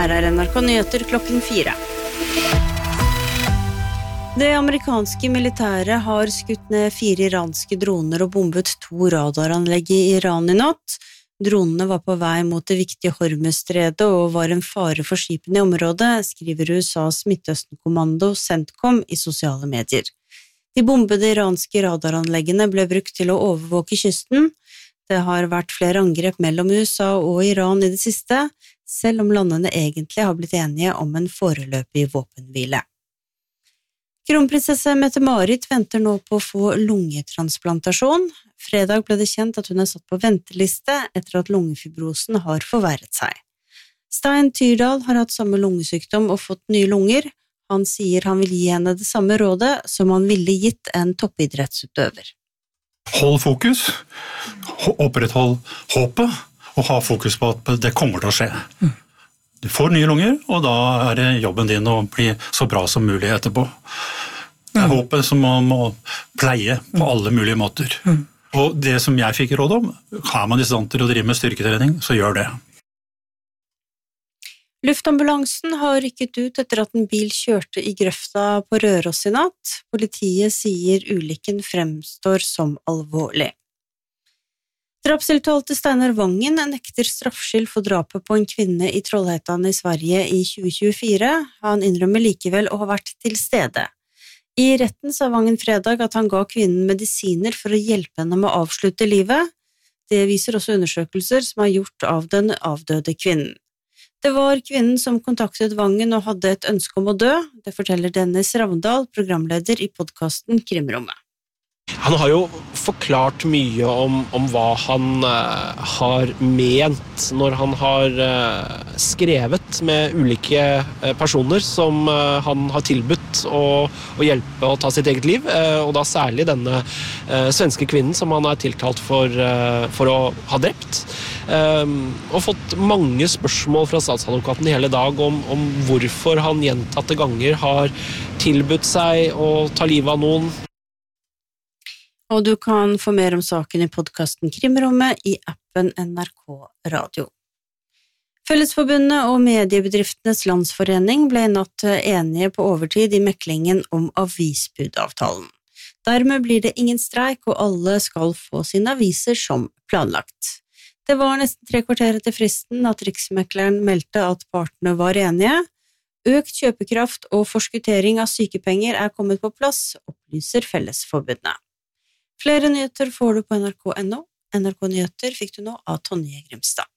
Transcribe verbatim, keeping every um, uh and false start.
Her er N R K Nyheter klokken fire. Det amerikanske militæret har skutt ned fire iranske droner og bombet to radaranlegg i Iran i natt. Dronene var på vei mot det viktige Hormuzstredet og var en fare for skipene i området, skriver U S A's Midtøsten-kommando CENTCOM i sosiale medier. De bombede iranske radaranleggene ble brukt til å overvåke kysten. Det har vært flere angrep mellom U S A og Iran i det siste, selv om landene egentlig har blitt enige om en foreløpig våpenhvile. Kronprinsesse Mette-Marit venter nå på å få lungetransplantasjon. Fredag ble det kjent at hun er satt på venteliste etter at lungefibrosen har forverret seg. Stein Tyrdal har hatt samme lungesykdom og fått nye lunger. Han sier han vil gi henne det samme rådet som han ville gitt en toppidrettsutøver. Hold fokus, oppretthold håpet, og ha fokus på at det kommer til å skje. Du får nye lunger, og da er det jobben din å bli så bra som mulig etterpå. Det er håpet som man må pleie på alle mulige måter. Og det som jeg fikk råd om, har man i stand til å drive med styrketrening, så gjør det. Luftambulansen har rykket ut etter at en bil kjørte i grøfta på Røros i natt. Politiet sier ulykken fremstår som alvorlig. Drapstiltalte Steinar Vangen nekter straffskyld for drapet på en kvinne i Trollhättan i Sverige i tjue tjuefire. Han innrømmer likevel å ha vært til stede. I retten sa Vangen fredag at han ga kvinnen medisiner for å hjelpe henne med å avslutte livet. Det viser også undersøkelser som er gjort av den avdøde kvinnen. Det var kvinnen som kontaktet Vangen og hadde et ønske om å dø. Det forteller Dennis Ravndal, programleder i podcasten Krimrommet. Han har jo forklart mye om, om hva han uh, har ment når han har uh, skrevet med ulike uh, personer som uh, han har tilbudt å, å hjelpe å ta sitt eget liv, uh, og da særlig denne uh, svenske kvinnen som han er tiltalt for, uh, for å ha drept. Um, og fått mange spørsmål fra statsadvokaten hele dag om, om hvorfor han gjentatte ganger har tilbudt seg å ta livet av noen. Og du kan få mer om saken i podcasten Krimrommet i appen N R K Radio. Fellesforbundet og Mediebedriftenes Landsforening ble i natt enige på overtid i meklingen om avisbudavtalen. Dermed blir det ingen streik, og alle skal få sine aviser som planlagt. Det var nesten tre kvarter etter fristen at Riksmekleren meldte at partene var enige. Økt kjøpekraft og forskuttering av sykepenger er kommet på plass, opplyser Fellesforbundet. Flere nyheter får du på N R K punktum no. N R K Nyheter fikk du nå av Tonje Grimstad.